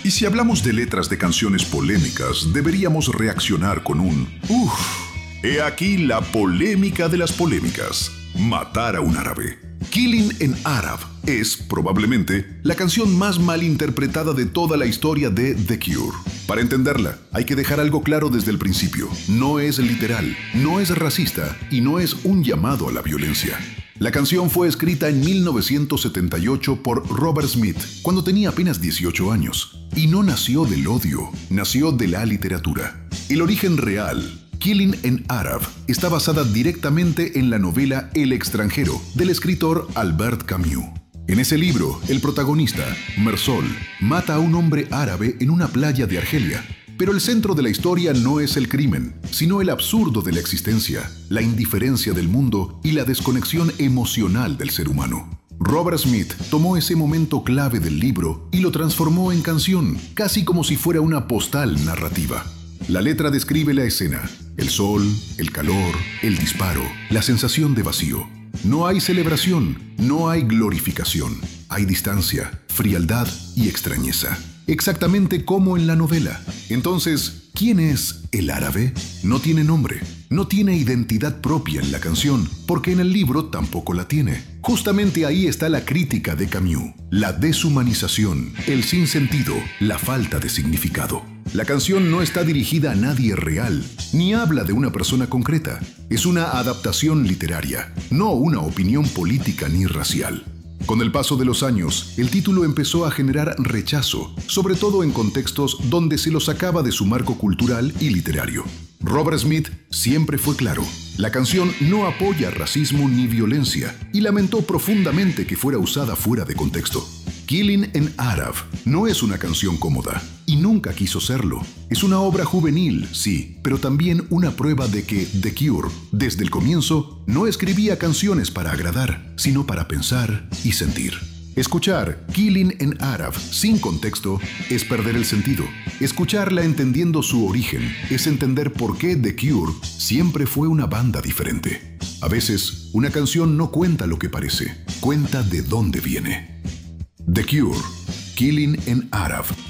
Y si hablamos de letras de canciones polémicas, deberíamos reaccionar con un ¡Uf! He aquí la polémica de las polémicas. Matar a un árabe. Killing an Arab es, probablemente, la canción más mal interpretada de toda la historia de The Cure. Para entenderla, hay que dejar algo claro desde el principio. No es literal, no es racista y no es un llamado a la violencia. La canción fue escrita en 1978 por Robert Smith, cuando tenía apenas 18 años. Y no nació del odio, nació de la literatura. El origen real, Killing an Arab, está basada directamente en la novela El extranjero, del escritor Albert Camus. En ese libro, el protagonista, Mersol, mata a un hombre árabe en una playa de Argelia. Pero el centro de la historia no es el crimen, sino el absurdo de la existencia, la indiferencia del mundo y la desconexión emocional del ser humano. Robert Smith tomó ese momento clave del libro y lo transformó en canción, casi como si fuera una postal narrativa. La letra describe la escena: el sol, el calor, el disparo, la sensación de vacío. No hay celebración, no hay glorificación. Hay distancia, frialdad y extrañeza. Exactamente como en la novela. Entonces, ¿quién es el árabe? No tiene nombre, no tiene identidad propia en la canción, porque en el libro tampoco la tiene. Justamente ahí está la crítica de Camus, la deshumanización, el sinsentido, la falta de significado. La canción no está dirigida a nadie real, ni habla de una persona concreta. Es una adaptación literaria, no una opinión política ni racial. Con el paso de los años, el título empezó a generar rechazo, sobre todo en contextos donde se lo sacaba de su marco cultural y literario. Robert Smith siempre fue claro: la canción no apoya racismo ni violencia, y lamentó profundamente que fuera usada fuera de contexto. Killing an Arab no es una canción cómoda, y nunca quiso serlo. Es una obra juvenil, sí, pero también una prueba de que The Cure, desde el comienzo, no escribía canciones para agradar, sino para pensar y sentir. Escuchar Killing an Arab sin contexto es perder el sentido. Escucharla entendiendo su origen es entender por qué The Cure siempre fue una banda diferente. A veces, una canción no cuenta lo que parece, cuenta de dónde viene. The Cure, Killing an Arab.